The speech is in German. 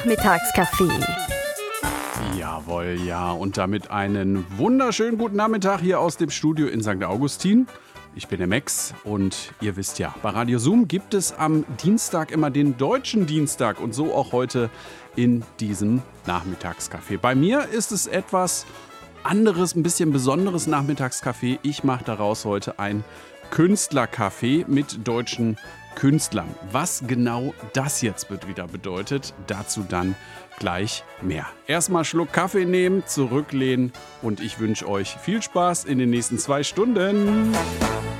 Nachmittagscafé. Jawohl, ja. Und damit einen wunderschönen guten Nachmittag hier aus dem Studio in St. Augustin. Ich bin der Max und ihr wisst ja, bei Radio Zoom gibt es am Dienstag immer den deutschen Dienstag und so auch heute in diesem Nachmittagscafé. Bei mir ist es etwas anderes, ein bisschen besonderes Nachmittagscafé. Ich mache daraus heute ein Künstlercafé mit deutschen Künstlern. Was genau das jetzt wieder bedeutet, dazu dann gleich mehr. Erstmal Schluck Kaffee nehmen, zurücklehnen und ich wünsche euch viel Spaß in den nächsten 2 Stunden.